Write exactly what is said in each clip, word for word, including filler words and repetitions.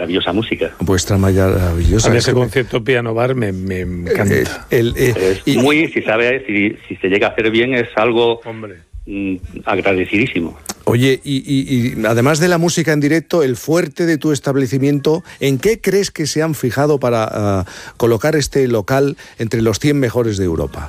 maravillosa música. Vuestra maravillosa. En ese concepto piano bar me, me encanta. Eh, el, eh, es y, muy, si sabe, si, si se llega a hacer bien, es algo Hombre. mm, agradecidísimo. Oye, y, y, y además de la música en directo, el fuerte de tu establecimiento, ¿en qué crees que se han fijado para uh, colocar este local entre los cien mejores de Europa?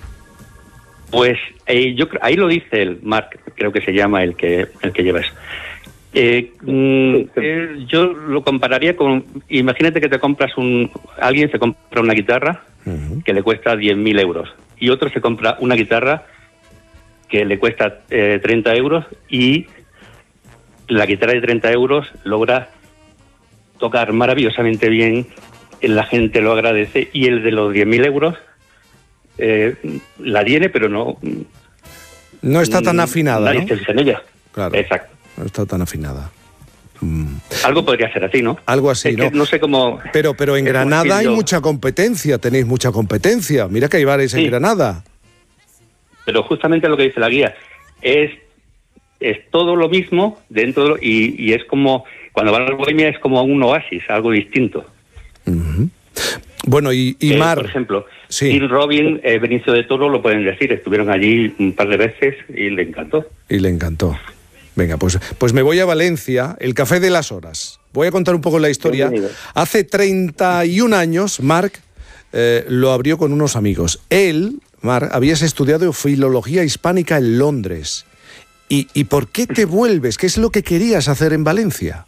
Pues eh, yo ahí lo dice el Marc, creo que se llama el que el que lleva eso. Eh, mm, eh, yo lo compararía con, imagínate que te compras un, alguien se compra una guitarra uh-huh. que le cuesta diez mil euros y otro se compra una guitarra que le cuesta eh, treinta euros y la guitarra de treinta euros logra tocar maravillosamente bien, la gente lo agradece, y el de los diez mil euros eh, la tiene, pero no... No está tan afinada, nadie ¿no? se fija en ella. Claro, exacto. No está tan afinada. Mm. Algo podría ser así, ¿no? Algo así, es ¿no? Que no sé cómo... Pero, pero en Granada hay mucha competencia, tenéis mucha competencia. Mira que hay bares sí. en Granada. Pero justamente lo que dice la guía, es, es todo lo mismo dentro de lo, y, y es como, cuando van a la Bohemia es como un oasis, algo distinto. Uh-huh. Bueno, y, y eh, Mar... Por ejemplo, sí. Tim Robin, eh, Benicio de Toro lo pueden decir, estuvieron allí un par de veces y le encantó. Y le encantó. Venga, pues, pues me voy a Valencia, el Café de las Horas. Voy a contar un poco la historia. Hace treinta y un años, Marc eh, lo abrió con unos amigos. Él... Mar, habías estudiado filología hispánica en Londres. ¿Y, ¿Y por qué te vuelves? ¿Qué es lo que querías hacer en Valencia?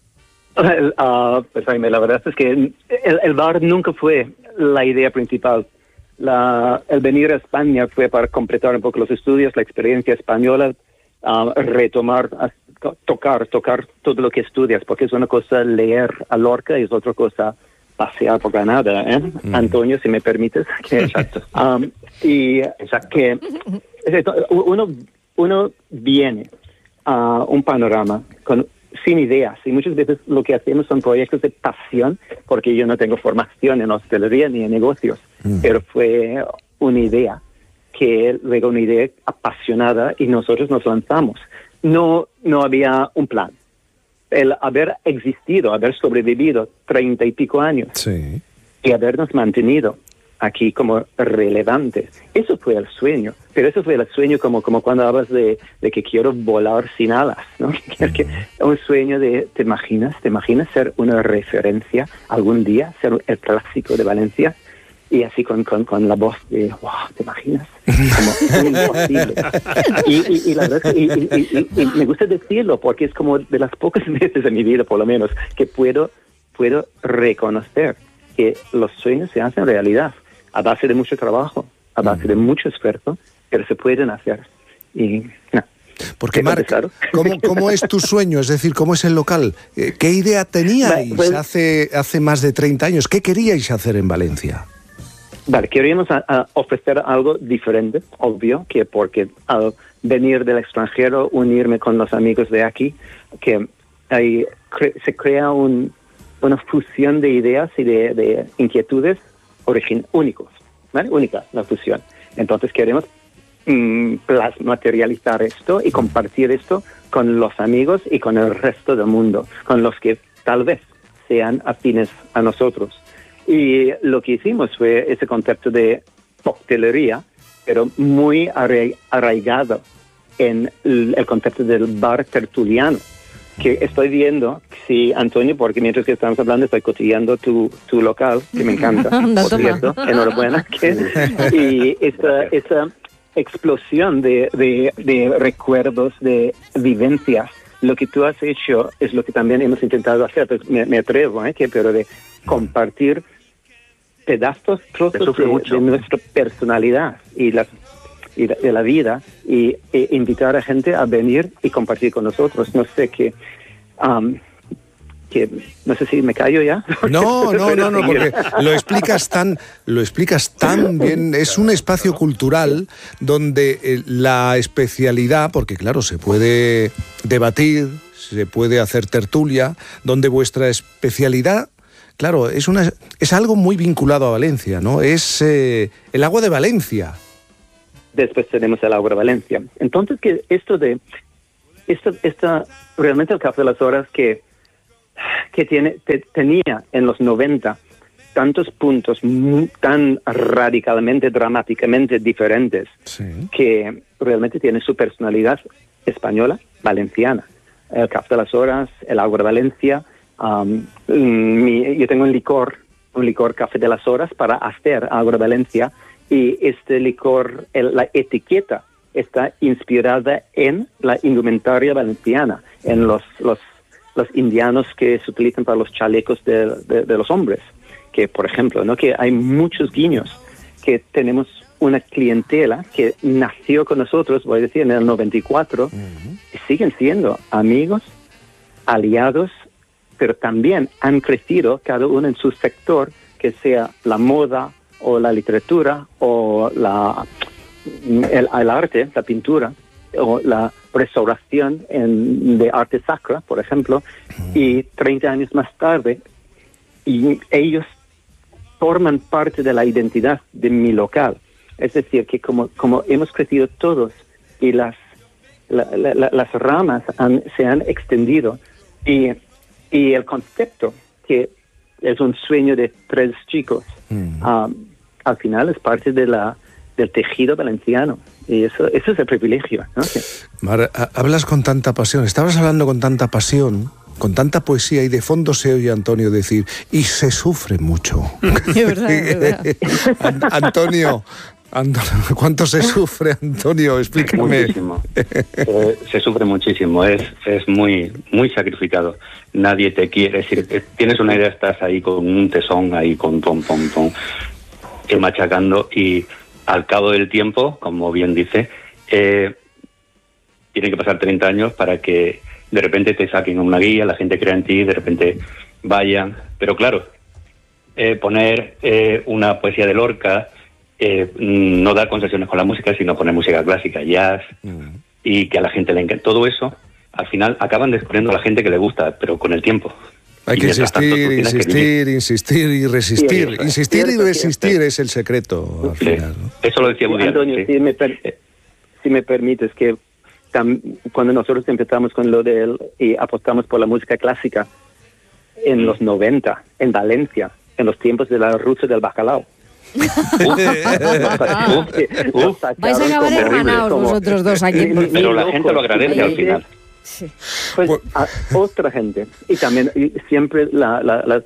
Uh, pues Jaime, la verdad es que el, el bar nunca fue la idea principal. La, el venir a España fue para completar un poco los estudios, la experiencia española, uh, retomar, uh, tocar, tocar todo lo que estudias, porque es una cosa leer a Lorca y es otra cosa pasear por Granada, ¿eh? Mm. Antonio, si me permites. Que, exacto. Um, y exacto, que uno, uno viene a un panorama con, sin ideas, y muchas veces lo que hacemos son proyectos de pasión, porque yo no tengo formación en hostelería ni en negocios, mm. pero fue una idea, que luego una idea apasionada, y nosotros nos lanzamos. No, no había un plan. El haber existido, haber sobrevivido treinta y pico años sí. y habernos mantenido aquí como relevantes, eso fue el sueño. Pero eso fue el sueño como, como cuando hablas de, de que quiero volar sin alas, ¿no? Mm. Que, un sueño de, ¿te imaginas? ¿Te imaginas ser una referencia algún día, ser el clásico de Valencia? Y así con, con, con la voz de, wow, ¿te imaginas? Como imposible. Y, y, y la verdad, y, y, y, y me gusta decirlo porque es como de las pocas veces en mi vida, por lo menos, que puedo, puedo reconocer que los sueños se hacen realidad a base de mucho trabajo, a base de mucho esfuerzo, pero se pueden hacer. Y no. Porque, Marc, ¿cómo, ¿cómo es tu sueño? Es decir, ¿cómo es el local? ¿Qué idea teníais pues, hace, hace más de treinta años? ¿Qué queríais hacer en Valencia? Vale, queríamos a, a ofrecer algo diferente, obvio, que porque al venir del extranjero, unirme con los amigos de aquí, que hay, cre, se crea un, una fusión de ideas y de, de inquietudes origin, únicos, ¿vale? Única la fusión. Entonces queremos mmm, materializar esto y compartir esto con los amigos y con el resto del mundo, con los que tal vez sean afines a nosotros. Y lo que hicimos fue ese concepto de coctelería, pero muy arraigado en el, el concepto del bar tertuliano, que estoy viendo, sí, Antonio, porque mientras que estamos hablando estoy cotilleando tu, tu local, que me encanta, por cierto, enhorabuena. Que, y esa, esa explosión de, de, de recuerdos, de vivencias, lo que tú has hecho es lo que también hemos intentado hacer, pues me, me atrevo, ¿eh? que, pero de compartir pedazos, trozos de, de nuestra personalidad y, las, y la, de la vida y e invitar a gente a venir y compartir con nosotros. No sé qué... Um, que no sé si me callo ya. No, no, no, no, porque lo explicas tan, lo explicas tan bien. Es un espacio cultural donde eh, la especialidad, porque claro, se puede debatir, se puede hacer tertulia, donde vuestra especialidad, claro, es una, es algo muy vinculado a Valencia, ¿no? Es eh, el agua de Valencia. Después tenemos el agua de Valencia. Entonces, que esto de, esto, esta, realmente el Café de las Horas que que tiene, te, tenía en los noventa tantos puntos muy, tan radicalmente, dramáticamente diferentes, sí, que realmente tiene su personalidad española, valenciana. El Café de las Horas, el Ágora de Valencia. Um, mi, yo tengo un licor, un licor Café de las Horas para hacer Ágora de Valencia, y este licor, el, la etiqueta está inspirada en la indumentaria valenciana, en los, los, los indianos que se utilizan para los chalecos de, de, de los hombres. Que, por ejemplo, ¿no? Que hay muchos guiños, que tenemos una clientela que nació con nosotros, voy a decir, en el noventa y cuatro, uh-huh, y siguen siendo amigos, aliados, pero también han crecido cada uno en su sector, que sea la moda o la literatura o la, el, el arte, la pintura o la restauración en, de arte sacra, por ejemplo, uh-huh, y treinta años más tarde, y ellos forman parte de la identidad de mi local. Es decir, que como, como hemos crecido todos y las, la, la, la, las ramas han, se han extendido, y, y el concepto, que es un sueño de tres chicos, mm. um, al final es parte de la, del tejido valenciano. Y eso, eso es el privilegio, ¿no? Que... Mar, hablas con tanta pasión, estabas hablando con tanta pasión, con tanta poesía, y de fondo se oye a Antonio decir, y se sufre mucho. Es verdad, es verdad. Antonio, Antonio, ¿cuánto se sufre, Antonio? Explícame. Muchísimo. Eh, se sufre muchísimo, es, es muy, muy sacrificado. Nadie te quiere, es decir, tienes una idea, estás ahí con un tesón, ahí con pom, pom, pom, eh, machacando, y al cabo del tiempo, como bien dice, eh, tienen que pasar treinta años para que de repente te saquen una guía, la gente crea en ti, de repente vayan. Pero claro, eh, poner eh, una poesía de Lorca, eh, no dar concesiones con la música, sino poner música clásica, jazz, mm. y que a la gente le encanta. Todo eso, al final, acaban descubriendo a la gente que le gusta, pero con el tiempo. Hay que insistir, tanto, insistir, insistir y resistir. Sí, insistir y resistir sí, es el secreto, al sí, final, ¿no? Eso lo decía muy bien. Antonio, sí. si, me per- si me permites, que cuando nosotros empezamos con lo de él y apostamos por la música clásica en los noventa, en Valencia, en los tiempos de la ruta del bacalao. uh, uh, uh, Vais a acabar hermanados vosotros dos aquí. Pero la gente lo agradece al final. Sí. Pues a otra gente. Y también y siempre la, la, la,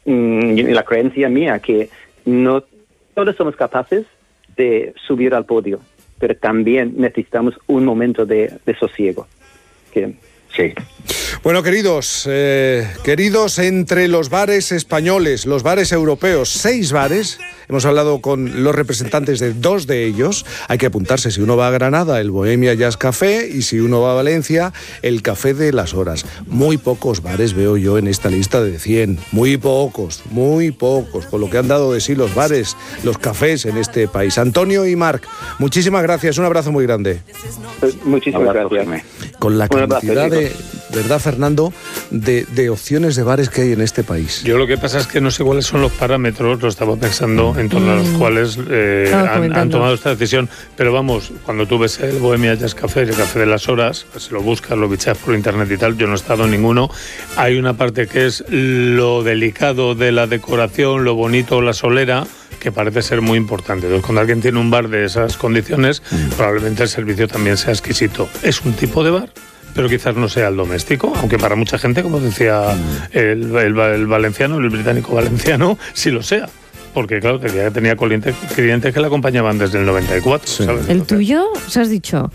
mm, la creencia mía, que no todos somos capaces de subir al podio, pero también necesitamos un momento de, de sosiego. Que, sí. Bueno, queridos, eh, queridos entre los bares españoles, los bares europeos, seis bares, hemos hablado con los representantes de dos de ellos. Hay que apuntarse, si uno va a Granada, el Bohemia Jazz Café, y si uno va a Valencia, el Café de las Horas. Muy pocos bares veo yo en esta lista de cien, muy pocos, muy pocos, con lo que han dado de sí los bares, los cafés en este país. Antonio y Marc, muchísimas gracias, un abrazo muy grande. Muchísimas gracias. Con la cantidad de, ¿verdad, Fernando?, de, de opciones de bares que hay en este país. Yo lo que pasa es que no sé cuáles son los parámetros, lo estaba pensando, en torno a los cuales eh, han, han tomado esta decisión. Pero vamos, cuando tú ves el Bohemia Jazz Café, el Café de las Horas, pues lo buscas, lo bicheas por internet y tal, yo no he estado en ninguno. Hay una parte que es lo delicado de la decoración, lo bonito, la solera, que parece ser muy importante. Entonces, cuando alguien tiene un bar de esas condiciones, mm. probablemente el servicio también sea exquisito. Es un tipo de bar, pero quizás no sea el doméstico, aunque para mucha gente, como decía mm. el, el, el valenciano, el británico valenciano, sí lo sea. Porque, claro, tenía, tenía clientes, clientes que le acompañaban desde el noventa y cuatro. Sí. ¿Sabes? ¿El tuyo, se has dicho?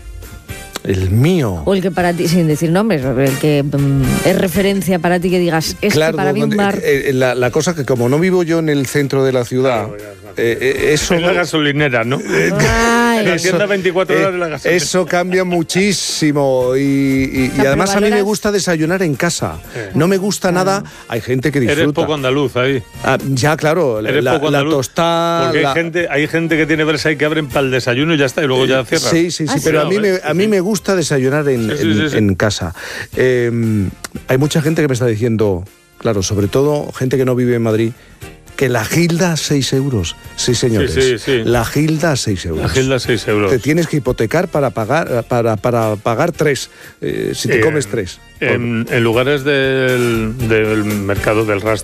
El mío. O el que para ti, sin decir nombres, el que um, es referencia para ti, que digas, este claro, para mí un bar... Eh, la, la cosa que como no vivo yo en el centro de la ciudad, claro, eh, eh, eso... En la gasolinera, ¿no? Ay, la tienda veinticuatro horas de la gasolinera. Eso cambia muchísimo y, y, y además a mí me gusta desayunar en casa. Eh. No me gusta claro. nada, hay gente que disfruta. Eres poco andaluz ahí. Ah, ya, claro, Eres la, poco andaluz, la tostada... Porque la... hay, gente, hay gente que tiene bares ahí que abren para el desayuno y ya está, y luego ya cierran. Sí, sí, sí, ah, pero sí. a mí, me, a mí me gusta desayunar en, sí, sí, en, sí, sí. en casa. Eh, hay mucha gente que me está diciendo, claro, sobre todo gente que no vive en Madrid, Que la gilda, seis euros. Sí, señores. Sí, sí, sí. La gilda, seis euros. La gilda, seis euros. Te tienes que hipotecar para pagar para, para pagar tres, eh, si te eh, comes tres. En, en lugares del, del mercado del rastro,